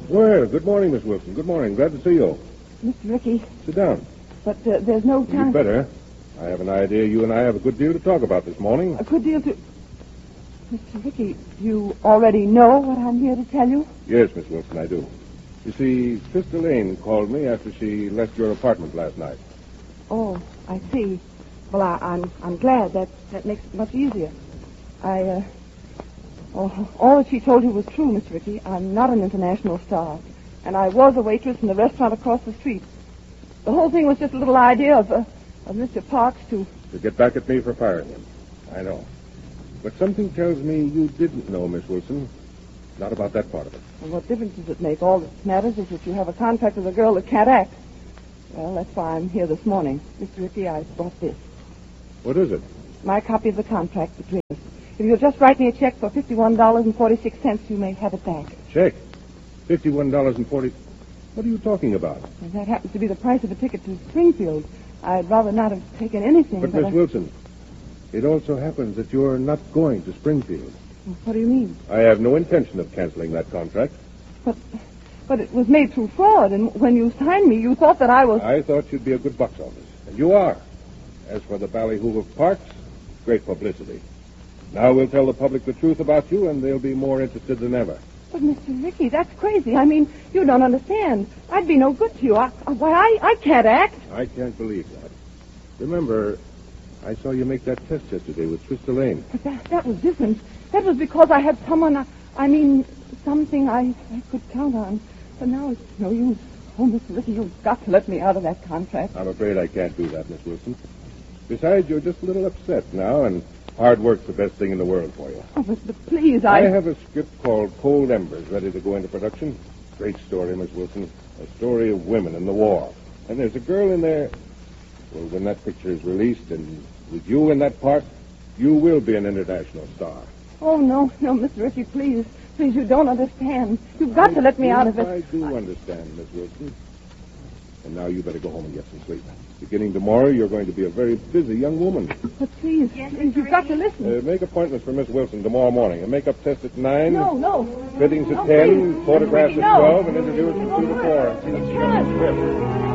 Well, good morning, Miss Wilson. Good morning. Glad to see you. Mr. Ricky, Sit down. but there's no time. You'd better. I have an idea you and I have a good deal to talk about this morning. A good deal to... Mr. Ricky, you already know what I'm here to tell you? Yes, Miss Wilson, I do. You see, Sister Lane called me after she left your apartment last night. Oh, I see. Well, I'm glad. That makes it much easier. All that she told you was true, Miss Ricky. I'm not an international star. And I was a waitress in the restaurant across the street. The whole thing was just a little idea of Mr. Parks to... To get back at me for firing him. I know. But something tells me you didn't know, Miss Wilson. Not about that part of it. And what difference does it make? All that matters is that you have a contract with a girl that can't act. Well, that's why I'm here this morning. Mr. Ricky, I brought this. What is it? My copy of the contract between us. If you'll just write me a check for $51.46, you may have it back. Check. $51.40. What are you talking about? And that happens to be the price of a ticket to Springfield. I'd rather not have taken anything. But Miss Wilson, it also happens that you're not going to Springfield. What do you mean? I have no intention of canceling that contract. But it was made through fraud, and when you signed me, you thought that I was... I thought you'd be a good box office, and you are. As for the ballyhoo of Parks, great publicity. Now we'll tell the public the truth about you, and they'll be more interested than ever. But, Mr. Ricky, that's crazy. I mean, you don't understand. I'd be no good to you. I can't act. I can't believe that. Remember, I saw you make that test yesterday with Sister Lane. But that was different. That was because I had someone, something I could count on. But now it's no use. Oh, Mr. Ricky, you've got to let me out of that contract. I'm afraid I can't do that, Miss Wilson. Besides, you're just a little upset now, and hard work's the best thing in the world for you. Oh, but please, I have a script called Cold Embers ready to go into production. Great story, Miss Wilson. A story of women in the war. And there's a girl in there. Well, when that picture is released, and with you in that part, you will be an international star. Oh, no, Mr. Ricky, please. Please, you don't understand. You've got to let me out of it. I do understand, Miss Wilson. And now you better go home and get some sleep. Beginning tomorrow, you're going to be a very busy young woman. But please, you've got to listen. Make appointments for Miss Wilson tomorrow morning. A makeup test at 9. No. Fittings at 10, Please. photographs Ricky, at no. 12, and interviews at 2 to 4. You can't.